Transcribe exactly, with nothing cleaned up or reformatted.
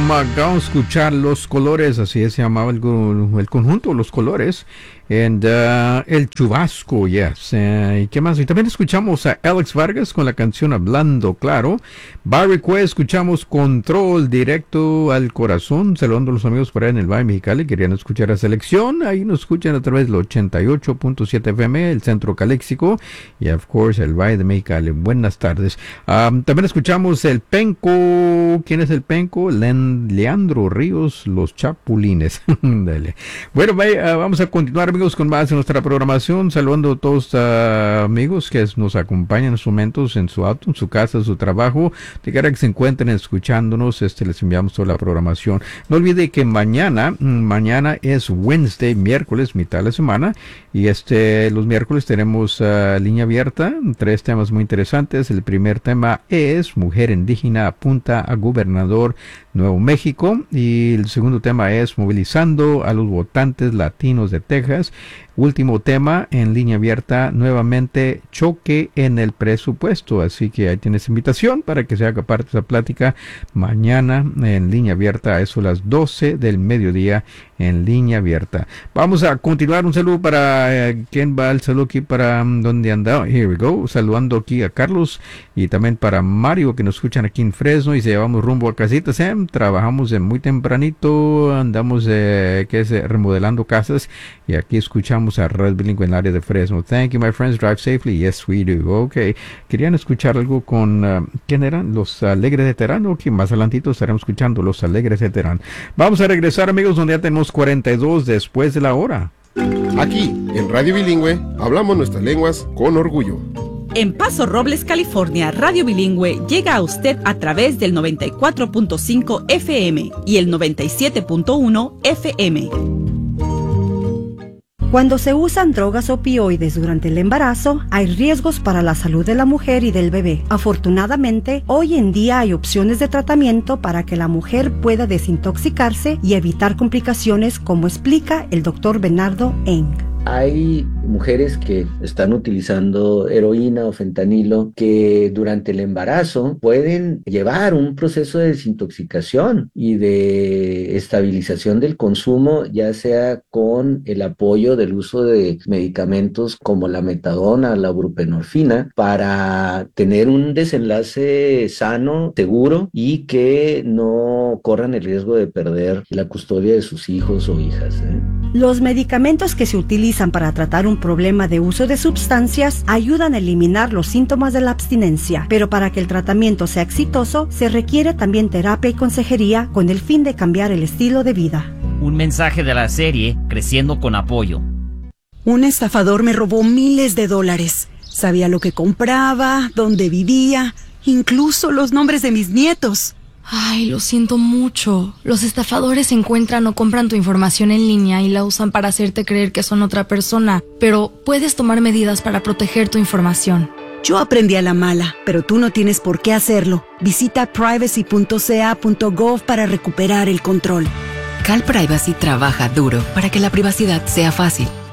acabamos de escuchar Los Colores, así se llamaba el, el conjunto, Los Colores, and, uh, El Chubasco, yes. Uh, ¿Y qué más? Y también escuchamos a Alex Vargas con la canción Hablando Claro. Barry Quest, escuchamos Control, Directo al Corazón. Saludando a los amigos por ahí en el Valle Mexicali, querían escuchar a Selección. Ahí nos escuchan a través del ochenta y ocho punto siete F M, el Centro Caléxico, y of course el Valle de Mexicali. Buenas tardes. Um, también escuchamos el Penco. ¿Quién es el Penco? Len, Leandro Ríos, Los Chapulines. Dale. Bueno, vaya, uh, vamos a continuar, amigos, con más de nuestra programación. Saludando a todos uh, amigos que nos acompañan en estos momentos en su auto, en su casa, en su trabajo. De cara que se encuentren escuchándonos, este les enviamos toda la programación. No olvide que mañana, mañana es Wednesday, miércoles, mitad de la semana, y este los miércoles tenemos uh, línea abierta, tres temas muy interesantes. El primer tema es Mujer Indígena apunta a gobernador Nuevo México, y el segundo tema es Movilizando a los votantes latinos de Texas. Último tema en línea abierta, nuevamente choque en el presupuesto. Así que ahí tienes invitación para que se haga parte de esa plática mañana en línea abierta, a eso las doce del mediodía en línea abierta. Vamos a continuar. Un saludo para eh, ¿quién va? El saludo aquí para um, ¿dónde anda? Here we go. Saludando aquí a Carlos y también para Mario, que nos escuchan aquí en Fresno, y se llevamos rumbo a casita. Sam, trabajamos de muy tempranito, andamos eh, que es, eh, remodelando casas, y aquí escuchamos a Red Bilingüe en el área de Fresno. Thank you, my friends. Drive safely. Yes, we do. Okay. Querían escuchar algo con uh, ¿quién eran? Los Alegres de Terán. Ok, más adelantito estaremos escuchando Los Alegres de Terán. Vamos a regresar, amigos, donde ya tenemos cuarenta y dos después de la hora. Aquí, en Radio Bilingüe, hablamos nuestras lenguas con orgullo. En Paso Robles, California, Radio Bilingüe llega a usted a través del noventa y cuatro punto cinco F M y el noventa y siete punto uno F M. Cuando se usan drogas opioides durante el embarazo, hay riesgos para la salud de la mujer y del bebé. Afortunadamente, hoy en día hay opciones de tratamiento para que la mujer pueda desintoxicarse y evitar complicaciones, como explica el doctor Bernardo Eng. Hay mujeres que están utilizando heroína o fentanilo que durante el embarazo pueden llevar un proceso de desintoxicación y de estabilización del consumo, ya sea con el apoyo del uso de medicamentos como la metadona, la buprenorfina, para tener un desenlace sano, seguro, y que no corran el riesgo de perder la custodia de sus hijos o hijas, ¿eh? Los medicamentos que se utilizan para tratar un problema de uso de sustancias ayudan a eliminar los síntomas de la abstinencia, pero para que el tratamiento sea exitoso, se requiere también terapia y consejería con el fin de cambiar el estilo de vida. Un mensaje de la serie Creciendo con Apoyo. Un estafador me robó miles de dólares. Sabía lo que compraba, dónde vivía, incluso los nombres de mis nietos. Ay, lo siento mucho. Los estafadores encuentran o compran tu información en línea y la usan para hacerte creer que son otra persona, pero puedes tomar medidas para proteger tu información. Yo aprendí a la mala, pero tú no tienes por qué hacerlo. Visita privacy punto c a punto gov para recuperar el control. CalPrivacy trabaja duro para que la privacidad sea fácil.